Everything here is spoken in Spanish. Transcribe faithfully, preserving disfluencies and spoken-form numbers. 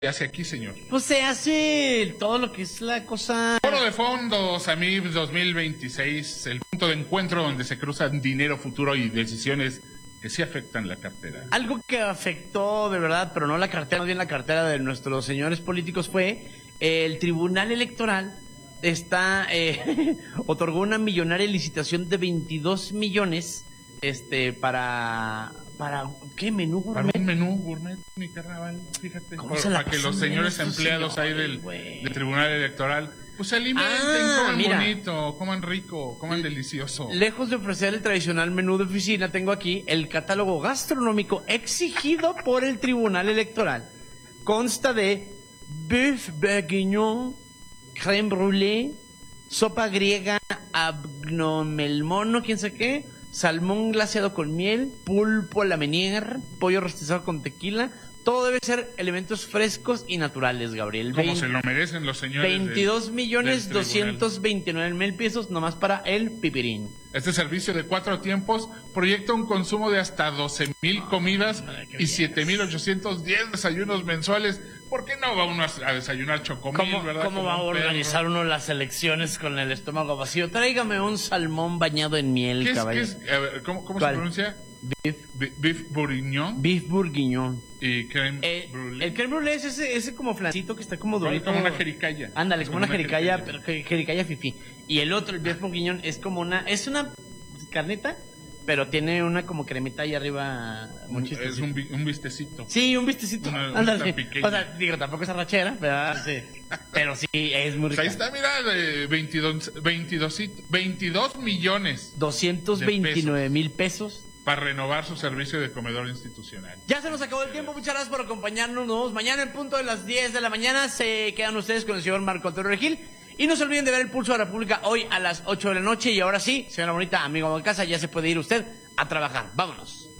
hace aquí, señor? Pues se hace todo lo que es la cosa... Foro de fondos, A M I B dos mil veintiséis, el punto de encuentro donde se cruzan dinero, futuro y decisiones que sí afectan la cartera. Algo que afectó de verdad, pero no la cartera, más bien la cartera de nuestros señores políticos, fue el Tribunal Electoral está eh, otorgó una millonaria licitación de veintidós millones este para para ¿qué menú gourmet? Para un menú gourmet, mi carnaval, fíjate, ¿Cómo por, se la para que los pasan señores bien estos empleados ahí señores, del, güey? del Tribunal Electoral pues se alimenten, Ah, coman mira. bonito, coman rico, coman delicioso. Lejos de ofrecer el tradicional menú de oficina, tengo aquí el catálogo gastronómico exigido por el Tribunal Electoral. Consta de bœuf bourguignon, crème brûlée, sopa griega, abgnomelmono, quién sabe qué, salmón glaseado con miel, pulpo a la meunier, pollo rostizado con tequila. Todo debe ser elementos frescos y naturales, Gabriel. Como se lo merecen los señores. veintidós millones del doscientos veintinueve mil pesos nomás para el pipirín. Este servicio de cuatro tiempos proyecta un consumo de hasta doce mil comidas y siete mil ochocientos diez desayunos mensuales. ¿Por qué no va uno a desayunar chocomil, ¿Cómo, verdad? ¿cómo Como va a un perro. organizar uno las elecciones con el estómago vacío? Tráigame un salmón bañado en miel, ¿Qué es, caballero. qué es? A ver, ¿cómo, cómo se ¿Cuál? pronuncia? Beef, Bi- Beef bourguignon beef bourguignon. y crème Eh, brûlée. el crème brûlée es ese, ese como flancito que está como durito. Como una jericaya. Ándale, Es como una jericaya, pero je- jericaya fifí. Y el otro, el beef bourguignon, es como una... Es una carneta, pero tiene una como cremita ahí arriba. Muy Es chistosita. un, bi- un vistecito. Sí, un vistecito. Una- una Ándale. pequeña. O sea, digo, tampoco es arrachera, ¿verdad? Sí. Pero sí, es muy Pues rica. ahí está, mira, de veintidós, veintidós, veintidós millones doscientos veintinueve mil pesos. para renovar su servicio de comedor institucional. Ya se nos acabó el tiempo, muchas gracias por acompañarnos. Nos vemos mañana en punto de las diez de la mañana. Se quedan ustedes con el señor Marco Antonio Regil. Y no se olviden de ver el Pulso de la República hoy a las ocho de la noche. Y ahora sí, señora bonita, amigo de casa, ya se puede ir usted a trabajar. Vámonos.